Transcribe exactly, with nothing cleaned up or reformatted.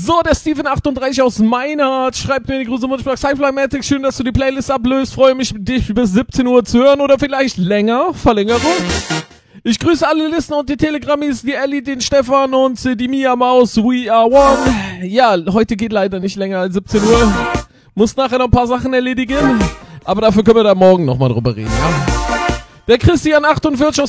So, der Steven achtunddreißig aus Meinhardt schreibt mir die große Wunschbox. Highfly-Matic, schön, dass du die Playlist ablöst. Freue mich, dich bis siebzehn Uhr zu hören oder vielleicht länger. Verlängerung. Ich grüße alle Listen und die Telegrammis, die Ellie, den Stefan und die Mia Maus. We are one. Ja, heute geht leider nicht länger als siebzehn Uhr. Muss nachher noch ein paar Sachen erledigen. Aber dafür können wir da morgen nochmal drüber reden, ja. Der Christian achtundvierzig aus